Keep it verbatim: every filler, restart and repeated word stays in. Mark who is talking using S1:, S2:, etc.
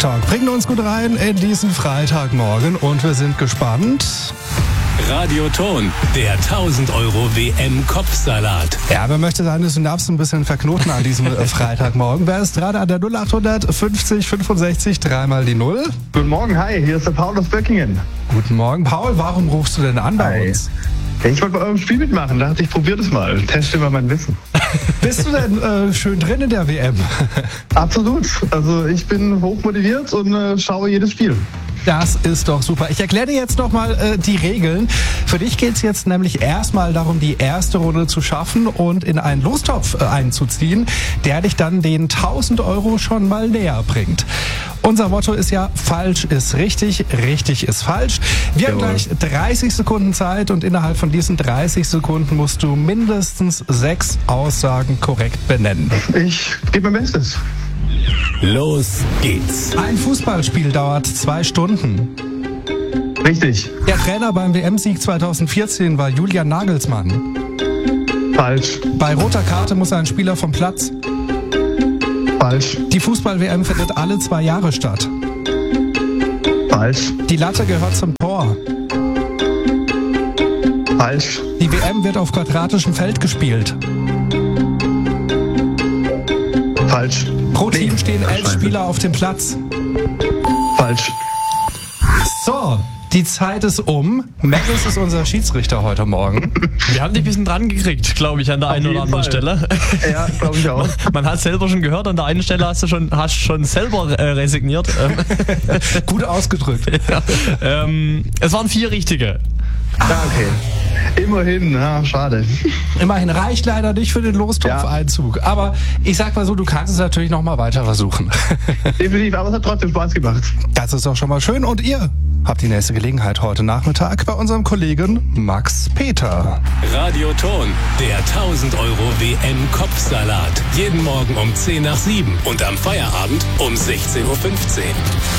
S1: Talk bringen uns gut rein in diesen Freitagmorgen und wir sind gespannt.
S2: Radioton, der tausend Euro W M-Kopfsalat.
S1: Ja, wer möchte seine Synapsen ein bisschen verknoten an diesem Freitagmorgen? Wer ist gerade an der null acht fünfzig fünfundsechzig, dreimal die Null?
S3: Guten Morgen, hi, hier ist der Paul aus Böckingen.
S1: Guten Morgen, Paul. Warum rufst du denn an bei
S3: Hi.
S1: uns?
S3: Ich wollte bei eurem Spiel mitmachen, da dachte ich, probier das mal, teste mal mein Wissen.
S1: Bist du denn äh, schön drin in der W M?
S3: Absolut, also ich bin hochmotiviert und äh, schaue jedes Spiel.
S1: Das ist doch super. Ich erkläre dir jetzt nochmal äh, die Regeln. Für dich geht es jetzt nämlich erstmal darum, die erste Runde zu schaffen und in einen Lostopf äh, einzuziehen, der dich dann den tausend Euro schon mal näher bringt. Unser Motto ist ja, falsch ist richtig, richtig ist falsch. Wir
S3: Jawohl.
S1: haben gleich dreißig Sekunden Zeit und innerhalb von diesen dreißig Sekunden musst du mindestens sechs Aussagen korrekt benennen.
S3: Ich gebe mein Bestes.
S2: Los geht's.
S1: Ein Fußballspiel dauert zwei Stunden.
S3: Richtig.
S1: Der Trainer beim W M-Sieg zweitausendvierzehn war Julian Nagelsmann.
S3: Falsch.
S1: Bei roter Karte muss ein Spieler vom Platz.
S3: Falsch.
S1: Die Fußball-W M findet alle zwei Jahre statt.
S3: Falsch.
S1: Die Latte gehört zum Tor.
S3: Falsch.
S1: Die W M wird auf quadratischem Feld gespielt.
S3: Falsch.
S1: Pro Team
S3: Nee,
S1: stehen elf
S3: Scheiße.
S1: Spieler auf dem Platz.
S3: Falsch.
S1: So, die Zeit ist um. Magnus ist unser Schiedsrichter heute Morgen.
S4: Wir haben dich ein bisschen dran gekriegt, glaube ich, an der einen
S3: jeden
S4: oder anderen
S3: Fall.
S4: Stelle.
S3: Ja, glaube ich auch.
S4: Man hat selber schon gehört, an der einen Stelle hast du schon, hast schon selber äh, resigniert. Ähm,
S1: Gut ausgedrückt.
S4: ja. ähm, es waren vier richtige.
S3: Ja, okay. Immerhin, ja, schade.
S1: Immerhin reicht leider nicht für den Lostopf-Einzug. Aber ich sag mal so, du kannst es natürlich noch mal weiter versuchen.
S3: Definitiv, aber es hat trotzdem Spaß gemacht.
S1: Das ist doch schon mal schön. Und ihr habt die nächste Gelegenheit heute Nachmittag bei unserem Kollegen Max Peter.
S2: Radioton, der tausend Euro W M-Kopfsalat. Jeden Morgen um zehn nach sieben und am Feierabend um sechzehn Uhr fünfzehn.